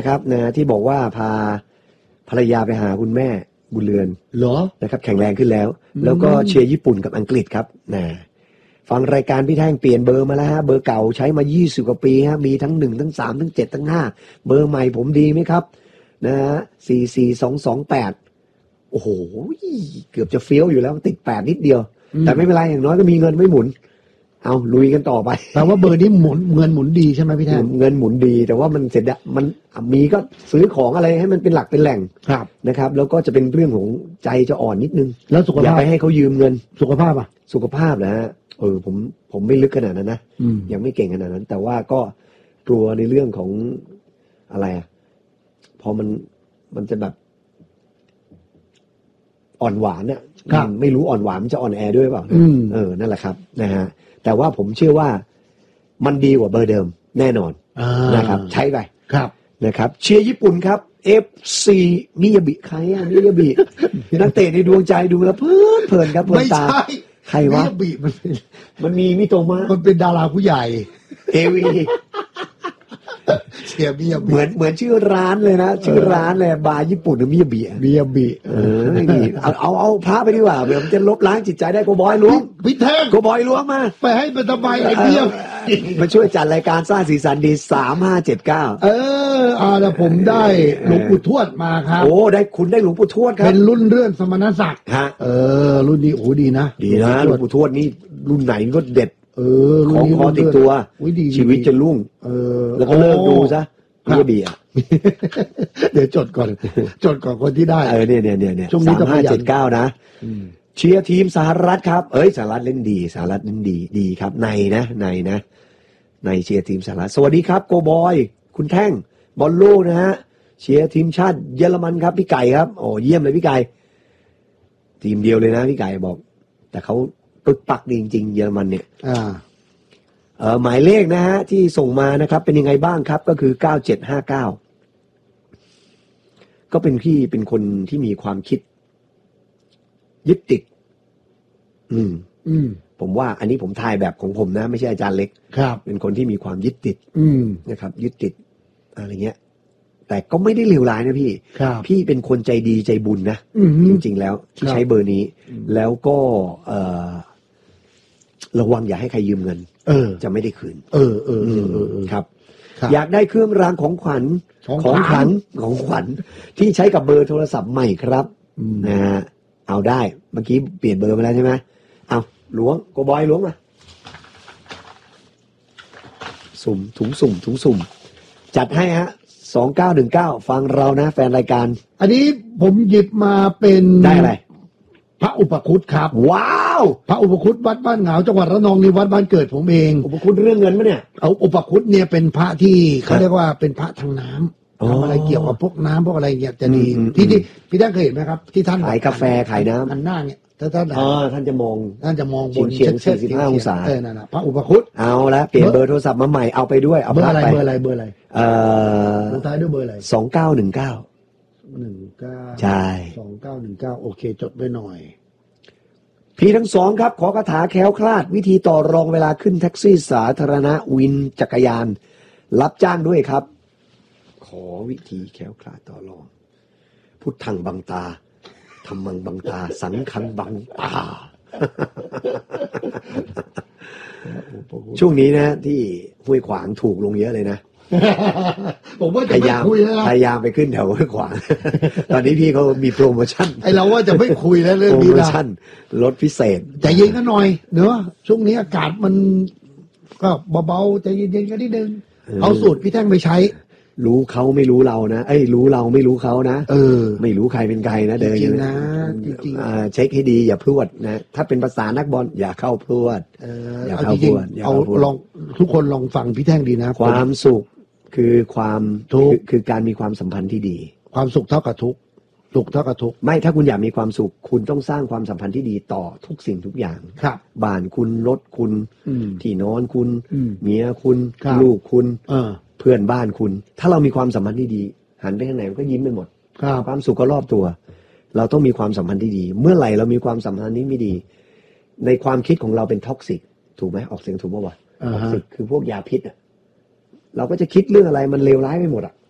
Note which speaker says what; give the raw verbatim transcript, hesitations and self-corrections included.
Speaker 1: นะครับนะที่บอกว่าพาภรรยาไปหาคุณแม่บุญเรือน
Speaker 2: เหรอ
Speaker 1: นะครับแข็งแรงขึ้นแล้วแล้วก็เชียร์ญี่ปุ่นกับอังกฤษครับนะฟังรายการพี่แท่งเปลี่ยนเบอร์มาแล้วฮะเบอร์เก่าใช้มายี่สิบกว่าปีฮะมีทั้งหนึ่งทั้งสามทั้งเจ็ดทั้งห้าเบอร์ใหม่ผมดีไหมครับนะฮะสี่สี่สองสองแปดโอ้โหเกือบจะเฟี้ยวอยู่แล้วติดแปดนิดเดียวแต่ไม่เป็นไรอย่างน้อยก็มีเงินไว้หมุนเอาลุยกันต่อไป
Speaker 2: แต่ว่าเบอร์นี้หมุนเงินหมุนดีใช่ไหมพี่แท่ง
Speaker 1: เงินหมุนดีแต่ว่ามันเสร็จอะมันมีก็ซื้อของอะไรให้มันเป็นหลักเป็นแหล่งนะครับแล้วก็จะเป็นเรื่องของใจจะอ่อนนิดนึง
Speaker 2: แล้วสุขภาพ
Speaker 1: อย่าไปให้เขายืมเงิน
Speaker 2: สุขภาพอ่ะ
Speaker 1: สุขภาพนะฮะเออผมผมไม่ลึกขนาดนั้นนะยังไม่เก่งขนาดนั้นแต่ว่าก็กลัวในเรื่องของอะไรอ่ะพอมันมันจะแบบอ่อนหวานเนี่ยไม่รู้อ่อนหวานมันจะอ่อนแอด้วยเปล่าเออนั่นแหละครับนะฮะแต่ว่าผมเชื่อว่ามันดีกว่าเบอร์เดิมแน่นอนนะครับใช้ไป
Speaker 2: ครับ
Speaker 1: นะครับเชียร์ญี่ปุ่นครับ เอฟ ซี มิยาบิใครอ่ะมิยาบินักเตะในดวงใจดูแล้วเพลินเพลินครับเพลินตาใครวะ
Speaker 2: มิยาบิมัน
Speaker 1: มันมีมิโตมะ
Speaker 2: มันเป็นดาราผู้ใหญ่
Speaker 1: เอวี
Speaker 2: เชียร์มิยาบิ
Speaker 1: เหมือนเหมือนชื่อร้านเลยนะชื่อร้านเลยบาร์ญี่ปุ่นมิยาบิ
Speaker 2: มิยาบิ
Speaker 1: เออเอาเอาเอาพระไปดีกว่าเดี๋ยวมันจะลบล้างจิตใจได้โกบอยล้วง
Speaker 2: พี่แท่ง
Speaker 1: โกบอยล้วงมา
Speaker 2: ไปให้เป็นทำไมไอ้มิยาบิ
Speaker 1: มาช่วยจัดรายการสร้างสีสันดีสามห้าเจ็ดเก้า
Speaker 2: เอออ่าแล้วผมได้หลวงปู่ทวดมาครับ
Speaker 1: โอ้ได้คุณได้หลวงปู่ทวดครับ
Speaker 2: เป็นรุ่นเลื่อนสมณศักดิ์
Speaker 1: ฮะ
Speaker 2: เออรุ่นนี้โอ้ดีนะ
Speaker 1: ดีนะหลวงปู่ทวดนี่รุ่นไหนก็เด็ด
Speaker 2: เออ
Speaker 1: ของคอติดตัวชีวิตจะรุ่ง
Speaker 2: เออ
Speaker 1: แล้วก็เลิกดูซะมิยาบิอ่ะ
Speaker 2: เดี๋ยวจดก่อนจดก่อนคนที่ได้
Speaker 1: เออเนี่ยเนี่ยเนี่ย
Speaker 2: ช่วงนี้
Speaker 1: สามห้าเจ็ดเก้านะเชียร์ทีมสหรัฐครับเอ้ยสหรัฐเล่นดีสหรัฐเล่นดีดีครับในนะในนะในเชียร์ทีมสหรัฐสวัสดีครับโกบอยคุณแท่งบอลโลกนะฮะเชียร์ทีมชาติเยอรมันครับพี่ไก่ครับโอ้เยี่ยมเลยพี่ไก่ทีมเดียวเลยนะพี่ไก่บอกแต่เขาปึกปักดีจริงๆเยอรมันเนี่ย
Speaker 2: อ่า
Speaker 1: เอ่อหมายเลขนะฮะที่ส่งมานะครับเป็นยังไงบ้างครับก็คือเก้าเจ็ดห้าเก้าก็เป็นที่เป็นคนที่มีความคิดยึดติดอืม
Speaker 2: อืม
Speaker 1: ผมว่าอันนี้ผมทายแบบของผมนะไม่ใช่อาจารย์เล็ก
Speaker 2: ครับ
Speaker 1: เป็นคนที่มีความยึดติด
Speaker 2: อืม
Speaker 1: นะครับยึดติดอะไรเงี้ยแต่ก็ไม่ได้เลวร้ายนะพี่พี่เป็นคนใจดีใจบุญนะจริงๆแล้วที่ใช้เบอร์นี้แล้วก็เอ่อระวังอย่าให้ใครยืมเงิน
Speaker 2: เออ
Speaker 1: จะไม่ได้คืน
Speaker 2: เออเออเออเออ
Speaker 1: ครับอยากได้เครื่องรางของขวัญของขวัญของขวัญที่ใช้กับเบอร์โทรศัพท์ใหม่ครับนะฮะเอาได้เมื่อกี้เปลี่ยนเบอร์มาแล้วใช่ไหมเอาล้วงโกบอยล้วงมาสุ่มถุงสุ่มถุงสุ่มจัดให้ฮะสองเก้าหนึ่งเก้าฟังเรานะแฟนรายการ
Speaker 2: อันนี้ผมหยิบมาเป็น
Speaker 1: ได้อะไร
Speaker 2: พระอุปคุตครับ
Speaker 1: ว้าว
Speaker 2: พระอุปคุตวัดบ้านเหงาจังหวัดระนองนี่วัดบ้านเกิดผมเอง
Speaker 1: อุปคุตเรื่องเงินมั้ยเนี่ย
Speaker 2: เอาอุปคุตเนี่ยเป็นพระที่เขาเรียกว่าเป็นพระทางน้ำทำอะไรเกี่ยวกับพวกน้ำพวกอะไรเนี่ยจะดีที่ที่พี่ท่านเคยเห็นไหมครับที่ท่าน
Speaker 1: ขายกาแฟขายน้ำ
Speaker 2: อันหน้าเนี่ยถ้าท่าน
Speaker 1: อ๋อท่านจะมอง
Speaker 2: ท่านจะมองบน
Speaker 1: เฉียงสี่สิบห้าองศา
Speaker 2: เออนั่นน่ะพระอุปคุต
Speaker 1: เอาละเปลี่ยนเบอร์โทรศัพท์มาใหม่เอาไปด้วยเอา
Speaker 2: เบอร์อะไรเบอร์อะไรเบอร์อะไร
Speaker 1: เอ่อ
Speaker 2: ลงท้ายด้วยเบอร์อะไร
Speaker 1: สองเก้าหนึ่งเก้า
Speaker 2: หนึ่งเก้า
Speaker 1: ใช่
Speaker 2: สองเก้าหนึ่งเก้าโอเคจดไว้หน่อย
Speaker 1: พี่ทั้งสองครับขอคาถาแคล้วคลาดวิธีต่อรองเวลาขึ้นแท็กซี่สาธารณะวินจักรยานรับจ้างด้วยครับขอวิธีแคล้วคลาดต่อรองพุทธังบังตาธรรมังบังตาสังฆังบังตาช่วงนี้นะที่ห้วยขวางถูกลงเยอะเลยนะ
Speaker 2: ผมว่าจะไม่คุยแล้ว
Speaker 1: พยายามไปขึ้นแถวห้วยขวางตอนนี้พี่เขามีโปรโมชั่น
Speaker 2: ไอเราว่าจะไม่คุยแล้วเรื่องนี้นะโปรโมชั่น
Speaker 1: ลดพิเศษ
Speaker 2: ใจเย็นกันหน่อยเนอะช่วงนี้อากาศมันก็เบาๆใจเย็นๆกันนิดนึงเอาสูตรพี่แท่งไปใช้
Speaker 1: รู้เขาไม่รู้เรานะเอ้ยรู้เราไม่รู้เขานะ
Speaker 2: เออ
Speaker 1: ไม่รู้ใครเป็นใครนะเดิน
Speaker 2: จริงนะจริง
Speaker 1: ๆเช็คให้ดีอย่าพลวดนะถ้าเป็นภาษานักบอลอย่าเข้าพลวด
Speaker 2: อย่าเข้าพลวดเอาลองทุกคนลองฟังพี่แท่งดีนะ
Speaker 1: ความสุขคือความทุกข์คือการมีความสัมพันธ์ที่ดี
Speaker 2: ความสุขเท่ากับทุกข์สุขเท่ากับทุกข์
Speaker 1: ไม่ถ้าคุณอยากมีความสุขคุณต้องสร้างความสัมพันธ์ที่ดีต่อทุกสิ่งทุกอย่าง
Speaker 2: ครับ
Speaker 1: บ้านคุณรถคุณที่นอนคุณเมียคุณลูกคุณ
Speaker 2: เออ
Speaker 1: เพื่อนบ้านคุณถ้าเรามีความสัมพันธ์ที่ดีหันไปทางไหนมันก็ยิ้มไปหมดความสุขก็รอบตัวเราต้องมีความสัมพันธ์ที่ดีเมื่อไหร่เรามีความสัมพันธ์นี้ไม่ดีในความคิดของเราเป็นท็อกซิกถูกไหมออกเสียงถูกป่าววะท็อกซิกคือพวกยาพิษอ่ะเราก็จะคิดเรื่องอะไรมันเลวร้ายไปหมดอ่ะ